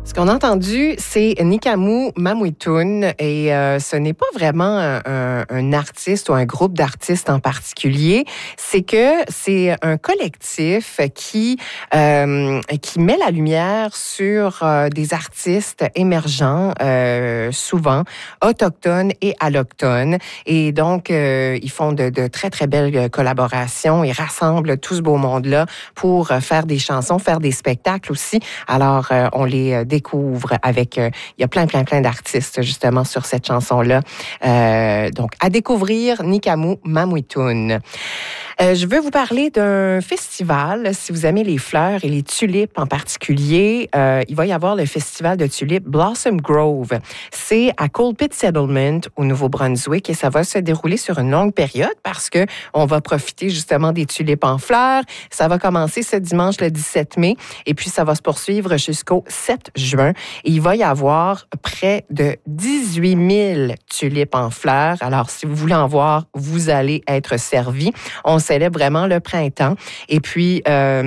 Ce qu'on a entendu, c'est Nikamu Mamuitun et ce n'est pas vraiment un artiste ou un groupe d'artistes en particulier. C'est que c'est un collectif qui met la lumière sur des artistes émergents, souvent autochtones et allochtones. Et donc, ils font de très, très belles collaborations. Ils rassemblent tout ce beau monde-là pour faire des chansons, faire des spectacles aussi. Alors, on les découvre avec... il y a plein d'artistes, justement, sur cette chanson-là. Donc, à découvrir, Nikamu Mamuitun. Je veux vous parler d'un festival. Si vous aimez les fleurs et les tulipes en particulier, il va y avoir le festival de tulipes Blossom Grove. C'est à Colpit Settlement, au Nouveau-Brunswick, et ça va se dérouler sur une longue période parce que on va profiter justement des tulipes en fleurs. Ça va commencer ce dimanche, le 17 mai, et puis ça va se poursuivre jusqu'au 7 juin. Et il va y avoir près de 18 000 tulipes en fleurs. Alors, si vous voulez en voir, vous allez être servi. On célèbre vraiment le printemps. Et puis,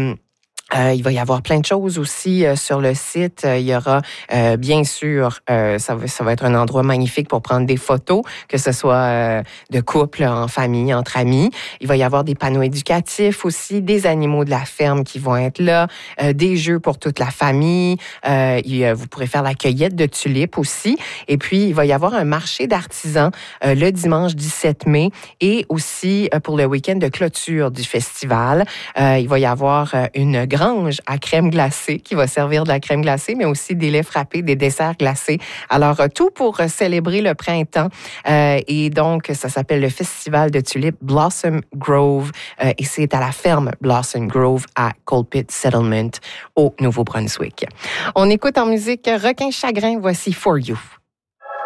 il va y avoir plein de choses aussi sur le site. Il y aura, bien sûr, ça va être un endroit magnifique pour prendre des photos, que ce soit de couple, en famille, entre amis. Il va y avoir des panneaux éducatifs aussi, des animaux de la ferme qui vont être là, des jeux pour toute la famille. Vous pourrez faire la cueillette de tulipes aussi. Et puis, il va y avoir un marché d'artisans le dimanche 17 mai et aussi pour le week-end de clôture du festival. Il va y avoir une grange à crème glacée qui va servir de la crème glacée, mais aussi des laits frappés, des desserts glacés. Alors, tout pour célébrer le printemps. Et donc, ça s'appelle le Festival de tulipes Blossom Grove. Et c'est à la ferme Blossom Grove à Colpit Settlement au Nouveau-Brunswick. On écoute en musique Requin Chagrin. Voici For You.